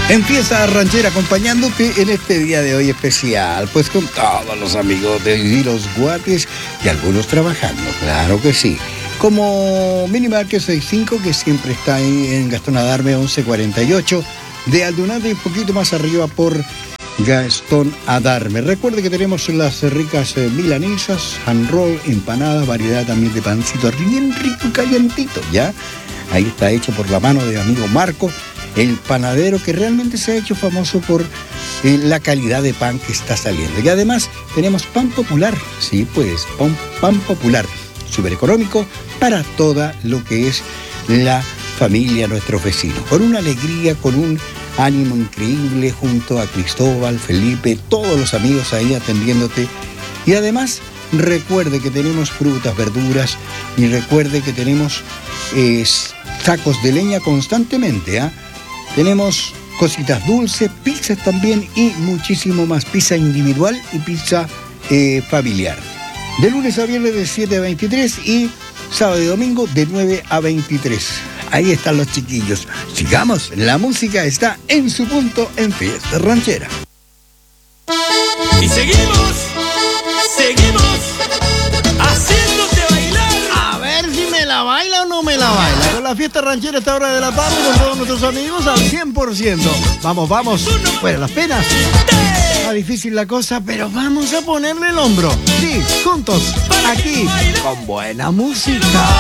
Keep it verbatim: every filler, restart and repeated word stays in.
En Fiesta Ranchera, acompañándote en este día de hoy especial, pues con todos los amigos de los Guates y algunos trabajando, claro que sí. Como Minimarket sesenta y cinco, que siempre está ahí en Gastón Adarme once cuarenta y ocho, de Aldunate y un poquito más arriba por Gastón Adarme. Recuerde que tenemos las ricas eh, milanesas, hand roll, empanadas, variedad también de pancito bien rico y calientito, ¿ya? Ahí está hecho por la mano de amigo Marco, el panadero que realmente se ha hecho famoso por eh, la calidad de pan que está saliendo. Y además tenemos pan popular, sí, pues pan, pan popular, súper económico para toda lo que es la familia, nuestros vecinos. Con una alegría, con un ánimo increíble junto a Cristóbal, Felipe, todos los amigos ahí atendiéndote. Y además recuerde que tenemos frutas, verduras y recuerde que tenemos eh, sacos de leña constantemente, ¿ah? ¿eh? Tenemos cositas dulces, pizzas también y muchísimo más. Pizza individual y pizza eh, familiar. De lunes a viernes de siete a veintitrés y sábado y domingo de nueve a veintitrés. Ahí están los chiquillos. Sigamos, la música está en su punto en Fiesta Ranchera. Y seguimos, seguimos haciéndote bailar. A ver si me la baila o no me la baila. Con la Fiesta Ranchera a esta hora de la tarde con todos nuestros amigos al cien por ciento. Vamos, vamos. Fuera las penas. Está difícil la cosa, pero vamos a ponerle el hombro. Sí, juntos, aquí, con buena música.